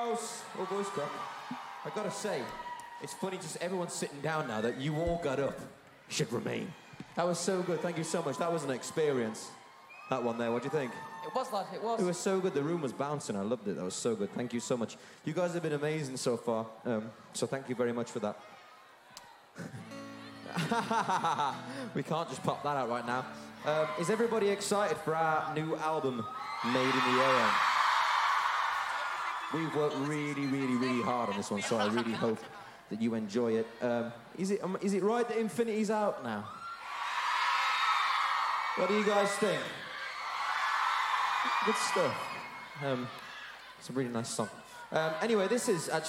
voice crack. I gotta say, it's funny just everyone's sitting down now that you all got up. You should remain. That was so good, thank you so much. That was an experience. That one there, what do you think? It was, lad, it was. It was so good, the room was bouncing, I loved it, that was so good. Thank you so much. You guys have been amazing so far, so thank you very much for that. We can't just pop that out right now. Is everybody excited for our new album, Made in the Air? We've worked really, really, really hard on this one, so I really hope that you enjoy it. Is it right that Infinity's out now? What do you guys think? Good stuff. It's a really nice song. Anyway, this is actually